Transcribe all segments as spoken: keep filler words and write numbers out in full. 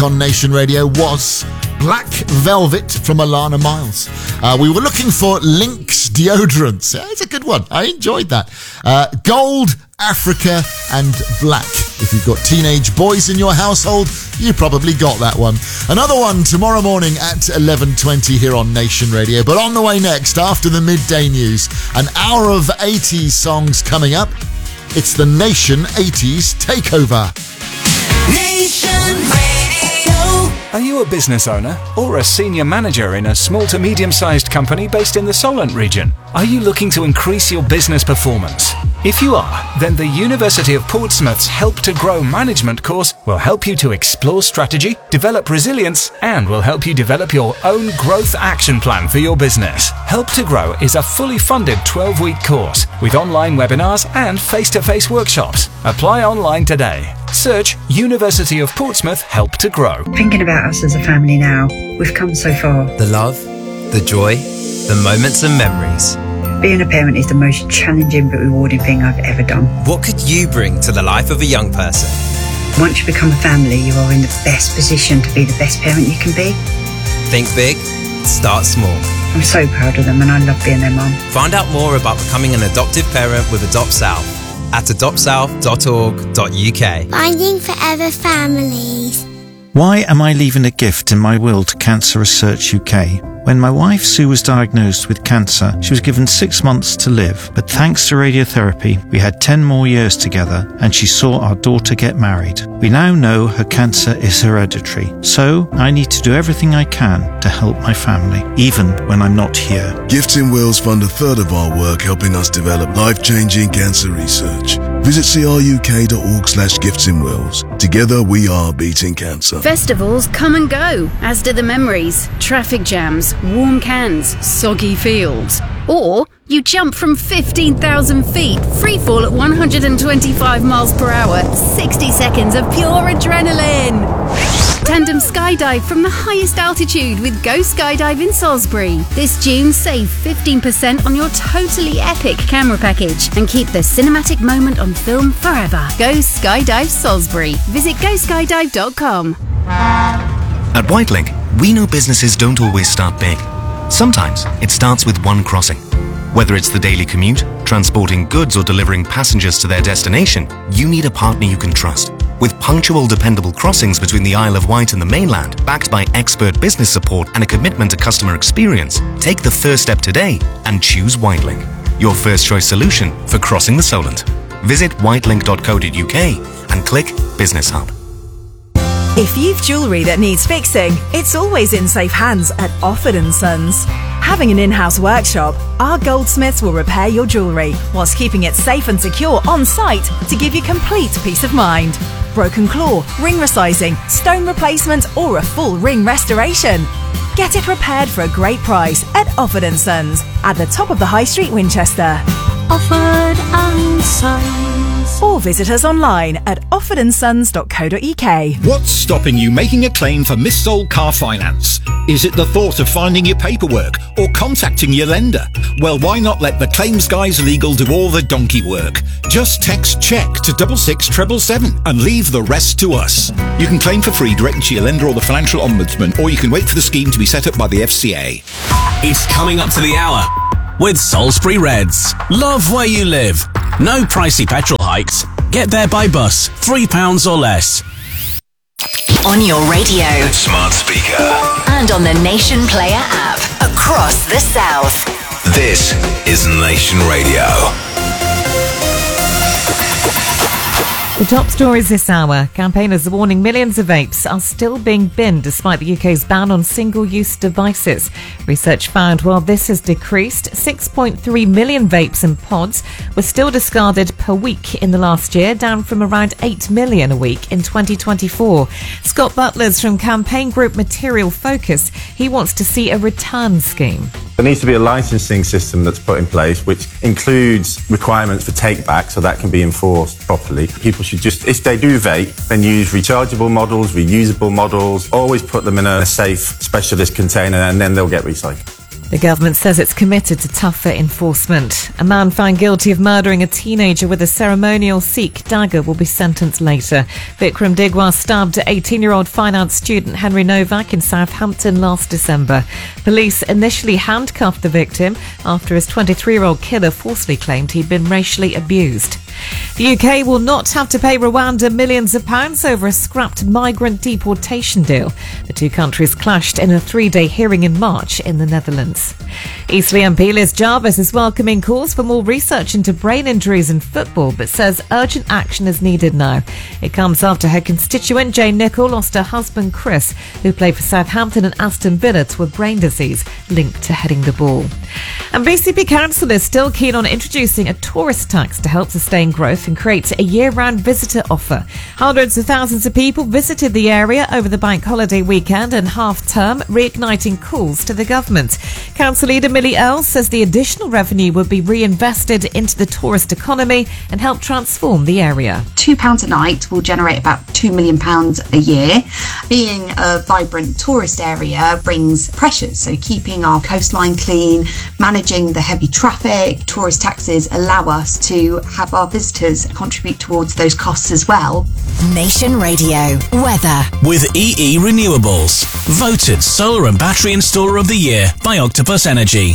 on Nation Radio was Black Velvet from Alana Miles. Uh, we were looking for Lynx deodorants. Yeah, it's a good one. I enjoyed that. Uh, Gold, Africa and Black. If you've got teenage boys in your household, you probably got that one. Another one tomorrow morning at eleven twenty here on Nation Radio. But on the way next, after the midday news, an hour of eighties songs coming up. It's the Nation eighties Takeover. Nation Radio. Are you a business owner or a senior manager in a small to medium-sized company based in the Solent region? Are you looking to increase your business performance? If you are, then the University of Portsmouth's Help to Grow management course will help you to explore strategy, develop resilience, and will help you develop your own growth action plan for your business. Help to Grow is a fully funded twelve-week course with online webinars and face-to-face workshops. Apply online today. Search University of Portsmouth Help to Grow. Thinking about us as a family now, we've come so far. The love, the joy, the moments and memories. Being a parent is the most challenging but rewarding thing I've ever done. What could you bring to the life of a young person? Once you become a family, you are in the best position to be the best parent you can be. Think big, start small. I'm so proud of them and I love being their mum. Find out more about becoming an adoptive parent with Adopt South at adopt south dot org dot U K. Finding Forever Families. Why am I leaving a gift in my will to Cancer Research U K? When my wife Sue was diagnosed with cancer, she was given six months to live. But thanks to radiotherapy, we had ten more years together and she saw our daughter get married. We now know her cancer is hereditary. So I need to do everything I can to help my family, even when I'm not here. Gifts in Wills fund a third of our work helping us develop life-changing cancer research. Visit cruk.org slash gifts in wills. Together we are beating cancer. Festivals come and go, as do the memories, traffic jams, warm cans, soggy fields. Or you jump from fifteen thousand feet, free fall at one hundred twenty-five miles per hour, sixty seconds of pure adrenaline. Tandem skydive from the highest altitude with Go Skydive in Salisbury. This June, save fifteen percent on your totally epic camera package and keep the cinematic moment on film forever. Go Skydive Salisbury. Visit go skydive dot com. At Whitelink, we know businesses don't always start big. Sometimes it starts with one crossing. Whether it's the daily commute, transporting goods or delivering passengers to their destination, you need a partner you can trust. With punctual, dependable crossings between the Isle of Wight and the mainland, backed by expert business support and a commitment to customer experience, take the first step today and choose Whitelink, your first choice solution for crossing the Solent. Visit whitelink dot co dot U K and click Business Hub. If you've jewellery that needs fixing, it's always in safe hands at Offord and Sons. Having an in-house workshop, our goldsmiths will repair your jewellery whilst keeping it safe and secure on site to give you complete peace of mind. Broken claw, ring resizing, stone replacement or a full ring restoration. Get it repaired for a great price at Offord and Sons at the top of the High Street, Winchester. Offord and Sons. Or visit us online at offord and sons dot co dot U K. What's stopping you making a claim for missold car finance? Is it the thought of finding your paperwork or contacting your lender? Well, why not let the Claims Guys Legal do all the donkey work? Just text CHECK to double six treble seven and leave the rest to us. You can claim for free directly to your lender or the Financial Ombudsman, or you can wait for the scheme to be set up by the F C A. It's coming up to the hour with Salisbury Reds. Love where you live. No pricey petrol hikes. Get there by bus, three pounds or less. On your radio, smart speaker, and on the Nation Player app across the South. This is Nation Radio. The top stories this hour. Campaigners are warning millions of vapes are still being binned despite the U K's ban on single-use devices. Research found while this has decreased, six point three million vapes and pods were still discarded per week in the last year, down from around eight million a week in twenty twenty-four. Scott Butlers from campaign group Material Focus, he wants to see a return scheme. There needs to be a licensing system that's put in place which includes requirements for take-back so that can be enforced properly. People should just, if they do vape, then use rechargeable models, reusable models, always put them in a safe specialist container and then they'll get recycled. The government says it's committed to tougher enforcement. A man found guilty of murdering a teenager with a ceremonial Sikh dagger will be sentenced later. Vikram Digwa stabbed eighteen-year-old finance student Henry Novak in Southampton last December. Police initially handcuffed the victim after his twenty-three-year-old killer falsely claimed he'd been racially abused. The U K will not have to pay Rwanda millions of pounds over a scrapped migrant deportation deal. The two countries clashed in a three-day hearing in March in the Netherlands. Eastleigh M P Liz Jarvis is welcoming calls for more research into brain injuries in football, but says urgent action is needed now. It comes after her constituent Jane Nichol lost her husband Chris, who played for Southampton and Aston Villa, to a brain disease linked to heading the ball. And B C P Council is still keen on introducing a tourist tax to help sustain growth and create a year-round visitor offer. Hundreds of thousands of people visited the area over the bank holiday weekend and half-term, reigniting calls to the government. Council leader Millie Earls says the additional revenue would be reinvested into the tourist economy and help transform the area. Two pounds a night will generate about two million pounds a year. Being a vibrant tourist area brings pressures, so keeping our coastline clean, managing the heavy traffic, tourist taxes allow us to have our visitors contribute towards those costs as well. Nation Radio weather with E E Renewables, voted solar and battery installer of the year by Octopus Energy.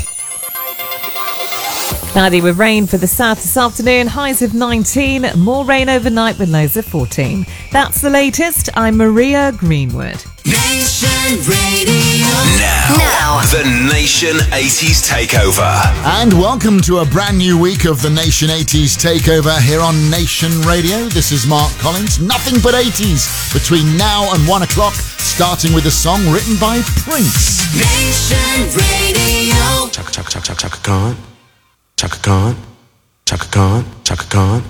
Cloudy with rain for the south this afternoon, highs of nineteen, more rain overnight with lows of fourteen. That's the latest. I'm Maria Greenwood. Nation Radio. Now, now, the Nation eighties Takeover. And welcome to a brand new week of the Nation eighties Takeover here on Nation Radio. This is Mark Collins. Nothing but eighties between now and one o'clock, starting with a song written by Prince. Nation Radio. Chaka, chaka, chaka, chaka, Khan. Chaka Khan. Chaka Khan. Chaka Khan.